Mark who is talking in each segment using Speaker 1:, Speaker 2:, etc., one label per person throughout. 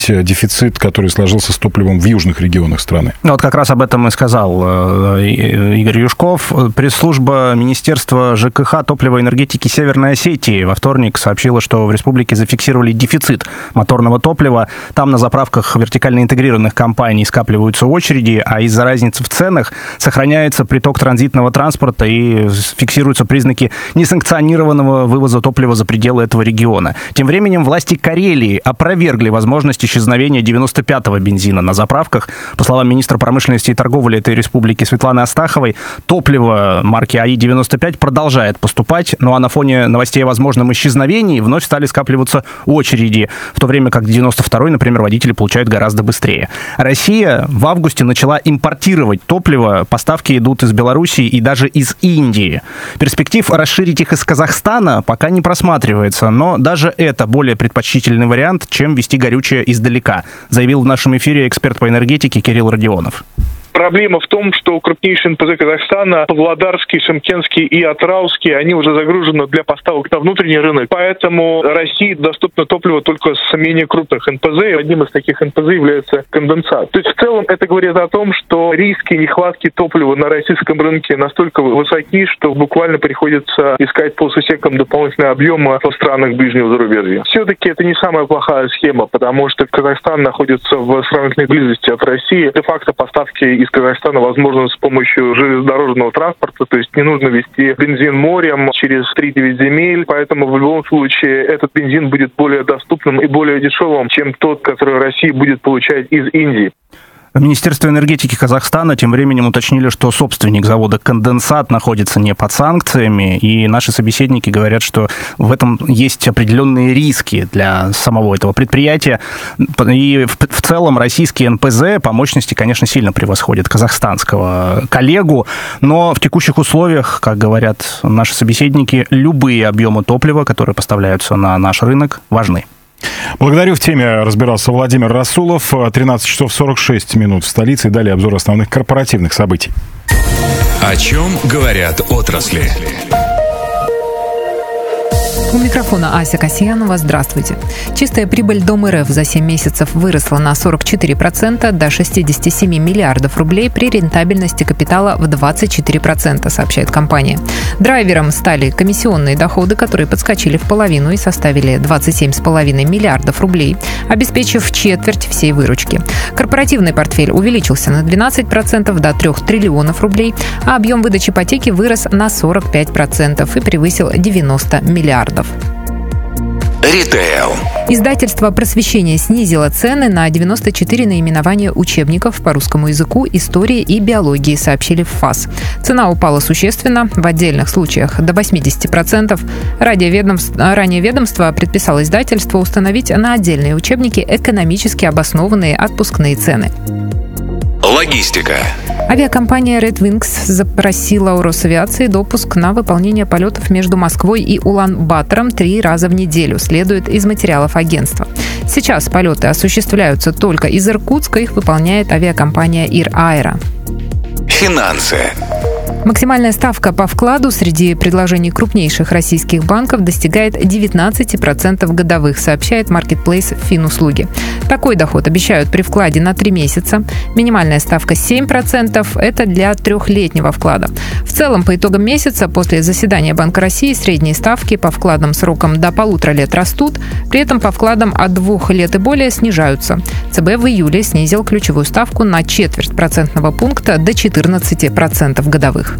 Speaker 1: дефицит, который сложился с топливом в южных регионах страны.
Speaker 2: Вот как раз об этом и сказал Игорь Юшков. Пресс-служба Министерства ЖКХ, топлива и энергетики Северной Осетии во вторник сообщила, что в республике зафиксировали дефицит моторного топлива. Там на заправках вертикально интегрированных компаний скапливаются очереди, а из-за разницы в ценах сохраняется приток транзитного транспорта и фиксируются признаки несанкционированного вывоза топлива за пределы этого региона. Тем временем власти Карелии опровергли возможность исчезновения 95-го бензина на заправках. По словам министра промышленности и торговли этой республики Светланы Астаховой, топливо марки АИ-95 продолжает поступать, ну а на фоне новостей о возможном исчезновении вновь стали скапливаться очереди, в то время как 92-й, например, водители получают гораздо быстрее. Россия в августе начала импортировать топливо, поставки идут из Белоруссии и даже из Индии. Перспектив расширить их из Казахстана пока не просматривается, но даже это более предпочтительный вариант, чем везти горючее издалека, заявил в нашем эфире эксперт по энергетике Кирилл Родионов.
Speaker 3: Проблема в том, что крупнейшие НПЗ Казахстана, Павлодарский, Шымкентский и Атырауский, они уже загружены для поставок на внутренний рынок. Поэтому России доступно топливо только с менее крупных НПЗ. Одним из таких НПЗ является конденсат. То есть в целом это говорит о том, что риски нехватки топлива на российском рынке настолько высоки, что буквально приходится искать по сусекам дополнительные объемы в странах ближнего зарубежья. Все-таки это не самая плохая схема, потому что Казахстан находится в сравнительной близости от России. Де-факто поставки из Казахстана возможно с помощью железнодорожного транспорта, то есть не нужно везти бензин морем через 3-9 земель, поэтому в любом случае этот бензин будет более доступным и более дешевым, чем тот, который Россия будет получать из Индии.
Speaker 2: В Министерстве энергетики Казахстана тем временем уточнили, что собственник завода «Конденсат» находится не под санкциями, и наши собеседники говорят, что в этом есть определенные риски для самого этого предприятия. И в целом российский НПЗ по мощности, конечно, сильно превосходит казахстанского коллегу, но в текущих условиях, как говорят наши собеседники, любые объемы топлива, которые поставляются на наш рынок, важны.
Speaker 1: Благодарю. В теме разбирался Владимир Расулов. 13 часов 46 минут в столице. И далее обзор основных корпоративных событий.
Speaker 4: О чем говорят отрасли?
Speaker 5: У микрофона Ася Касьянова. Здравствуйте. Чистая прибыль Дом РФ за 7 месяцев выросла на 44% до 67 миллиардов рублей при рентабельности капитала в 24%, сообщает компания. Драйвером стали комиссионные доходы, которые подскочили в половину и составили 27,5 миллиардов рублей, обеспечив четверть всей выручки. Корпоративный портфель увеличился на 12% до 3 триллионов рублей, а объем выдачи ипотеки вырос на 45% и превысил 90 миллиардов.
Speaker 4: Ритейл.
Speaker 5: Издательство «Просвещение» снизило цены на 94 наименования учебников по русскому языку, истории и биологии, сообщили в ФАС. Цена упала существенно, в отдельных случаях до 80%. Ранее ведомство предписало издательству установить на отдельные учебники экономически обоснованные отпускные цены.
Speaker 4: Логистика.
Speaker 5: Авиакомпания Red Wings запросила у Росавиации допуск на выполнение полетов между Москвой и Улан-Батором 3 раза в неделю, следует из материалов агентства. Сейчас полеты осуществляются только из Иркутска, их выполняет авиакомпания Ир Аэро.
Speaker 4: Финансы.
Speaker 5: Максимальная ставка по вкладу среди предложений крупнейших российских банков достигает 19% годовых, сообщает маркетплейс Финуслуги. Такой доход обещают при вкладе на 3 месяца. Минимальная ставка 7% – это для 3-летнего вклада. В целом, по итогам месяца после заседания Банка России средние ставки по вкладам сроком до 1,5 лет растут, при этом по вкладам от 2 лет и более снижаются. ЦБ в июле снизил ключевую ставку на 0,25 процентного пункта до 14% годовых.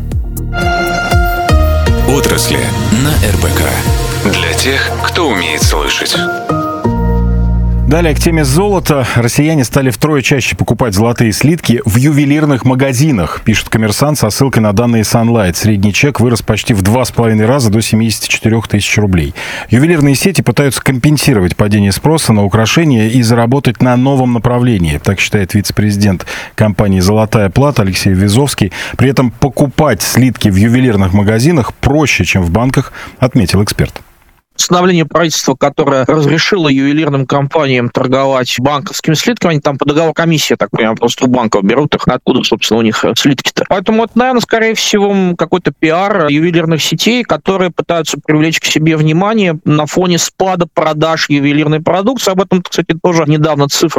Speaker 4: Отрасли на РБК. Для тех, кто умеет слышать.
Speaker 1: Далее к теме золота. Россияне стали втрое чаще покупать золотые слитки в ювелирных магазинах, пишет «Коммерсант» со ссылкой на данные Sunlight. Средний чек вырос почти в 2,5 раза до 74 тысяч рублей. Ювелирные сети пытаются компенсировать падение спроса на украшения и заработать на новом направлении. Так считает вице-президент компании «Золотая плата» Алексей Визовский. При этом покупать слитки в ювелирных магазинах проще, чем в банках, отметил эксперт.
Speaker 6: Постановление правительства, которое разрешило ювелирным компаниям торговать банковскими слитками, они там по договору комиссия, так понимаю, просто у банков берут их, откуда, собственно, у них слитки-то. Поэтому это, наверное, скорее всего, какой-то пиар ювелирных сетей, которые пытаются привлечь к себе внимание на фоне спада продаж ювелирной продукции. Об этом, кстати, тоже недавно цифры